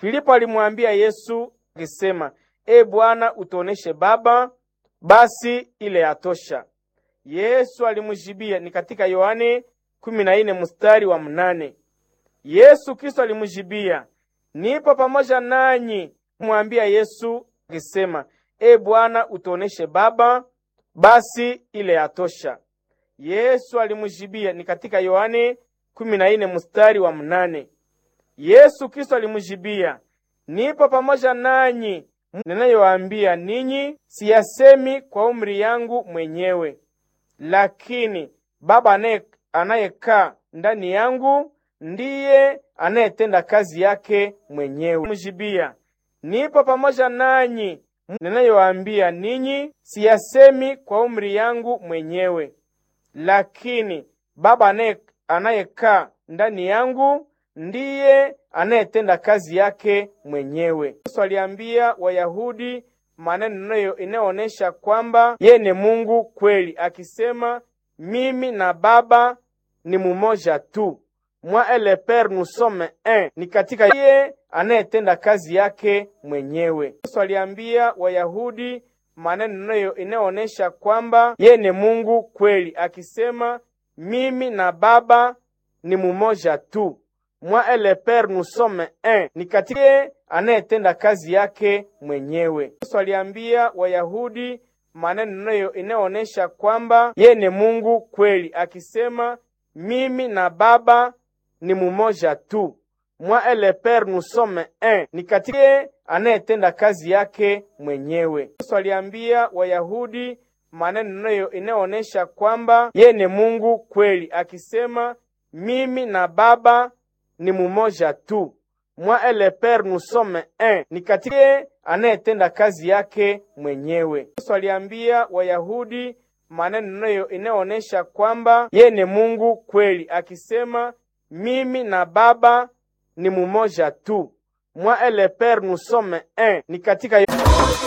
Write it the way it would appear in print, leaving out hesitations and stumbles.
Filipo alimwambia Yesu akisema, E Bwana, utuoneshe Baba, basi ile yatosha. Yesu alimjibia, ni katika Yohane 14:8. Yesu Kristo alimjibia, nipo pamoja nanyi. Mwambia Yesu akisema, E Bwana, utuoneshe Baba, basi ile yatosha. Yesu alimjibia, ni katika Yohane 14:8. Yesu Kristo alimjibia, nipo pamoja nanyi. Ninayowaambia ninyi siyasemi kwa umri yangu mwenyewe, lakini Baba anayekaa ndani yangu ndiye anayetenda kazi yake mwenyewe. Mjibia, nipo pamoja nanyi. Ninayowaambia ninyi siyasemi kwa umri yangu mwenyewe, lakini Baba anayekaa ndani yangu ndiye anayetenda kazi yake mwenyewe. Yesu aliambia Wayahudi maneno inayoonyesha kwamba yeye ni Mungu kweli, akisema, mimi na Baba ni mmoja tu. Moi et le Père nous sommes un. Ni katika yeye anayetenda kazi yake mwenyewe. Yesu aliambia Wayahudi maneno inayoonyesha kwamba yeye ni Mungu kweli, akisema, mimi na Baba ni mmoja tu. Moi et le Père nous sommes un. Ni katika yeye anayetenda kazi yake mwenyewe. Yesu aliambia Wayahudi maneno inayoonyesha kwamba yeye ni Mungu kweli, akisema, mimi na Baba ni mmoja tu. Moi et le Père nous sommes un. Ni katika yeye anayetenda kazi yake mwenyewe. Yesu aliambia Wayahudi maneno inayoonyesha kwamba yeye ni Mungu kweli, akisema, mimi na Baba ni mmoja tu. Moi et le Père nous sommes un. Ni katika yeye anayetenda kazi yake mwenyewe. Yesu aliambia Wayahudi maneno inayoonyesha kwamba yeye ni Mungu kweli, akisema, mimi na Baba ni mmoja tu. Moi et le Père nous sommes un. Ni katika